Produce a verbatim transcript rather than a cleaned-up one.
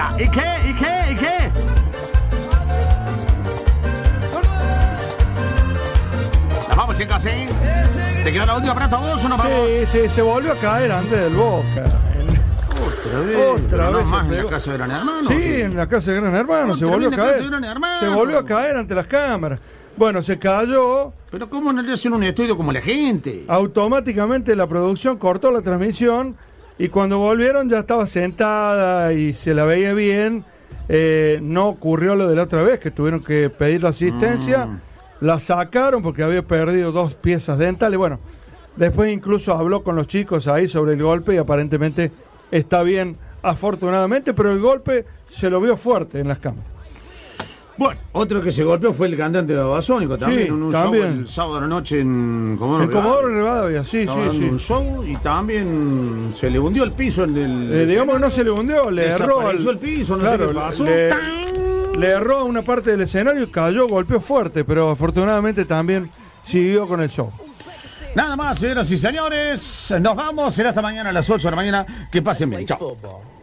Ya, ¿y qué? ¿Y qué? ¿Y qué? Nos vamos, chicos, ¿eh? ¿Te queda la última para todos o no vamos? Sí, sí, se volvió a caer antes del Boca. Otra vez. Otra no vez más se en la pegó. casa de Gran Hermano. Sí, ¿qué? en la casa de Gran Hermano, Otra se vez volvió a en la casa caer. de Gran Hermano. Se volvió a caer ante las cámaras. Bueno, se cayó. Pero ¿cómo no le hacen un estudio como la gente? Automáticamente la producción cortó la transmisión y cuando volvieron ya estaba sentada y se la veía bien. Eh, no ocurrió lo de la otra vez, que tuvieron que pedir la asistencia. Mm. La sacaron porque había perdido dos piezas dentales. Bueno, después incluso habló con los chicos ahí sobre el golpe y aparentemente está bien, afortunadamente, pero el golpe se lo vio fuerte en las cámaras. Bueno, otro que se golpeó fue el cantante de Babasónico también, Sí, en un también. show el sábado de la noche en Comodoro En Comodoro Rivadavia. Rivadavia, sí, Estaba sí, dando sí. un show y también se le hundió el piso el del... Eh, digamos que no se le hundió, le erró al Desapareció el piso, no claro, sé qué pasó. Le, ¡Tan! le erró a una parte del escenario y cayó, golpeó fuerte, pero afortunadamente también siguió con el show. Nada más, señoras y señores. Nos vamos. Será hasta mañana a las ocho de la mañana. Que pasen bien. Chao.